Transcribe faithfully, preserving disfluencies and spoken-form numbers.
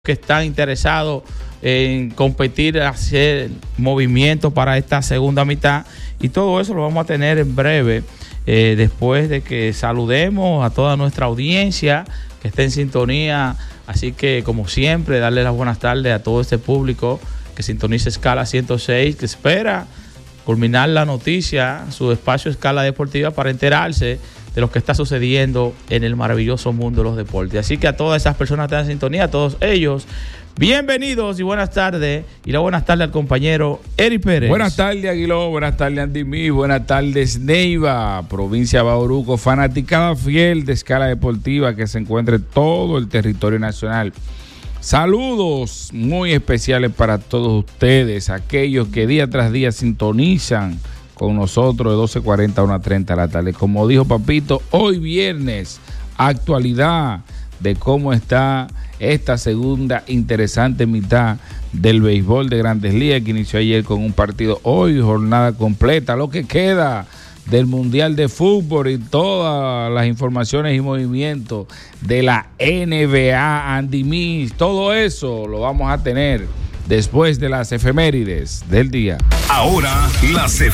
que están interesados en competir, hacer movimientos para esta segunda mitad, y todo eso lo vamos a tener en breve, eh, después de que saludemos a toda nuestra audiencia que está en sintonía. Así que, como siempre, darle las buenas tardes a todo este público que sintoniza Escala ciento seis, que espera culminar la noticia, su espacio Escala Deportiva, para enterarse de lo que está sucediendo en el maravilloso mundo de los deportes. Así que a todas esas personas que están en sintonía, a todos ellos, bienvenidos y buenas tardes. Y la buenas tardes al compañero Eri Pérez. Buenas tardes, Aguiló. Buenas tardes, Andy Mí. Buenas tardes, Neiva, provincia de Bauruco, fanaticada fiel de Escala Deportiva que se encuentra en todo el territorio nacional. Saludos muy especiales para todos ustedes, aquellos que día tras día sintonizan con nosotros de doce cuarenta a una treinta de la tarde. Como dijo Papito, hoy viernes, actualidad de cómo está esta segunda interesante mitad del béisbol de Grandes Ligas, que inició ayer con un partido, hoy jornada completa, lo que queda del Mundial de Fútbol y todas las informaciones y movimientos de la N B A, Andy Miss, todo eso lo vamos a tener después de las efemérides del día. Ahora las efemérides.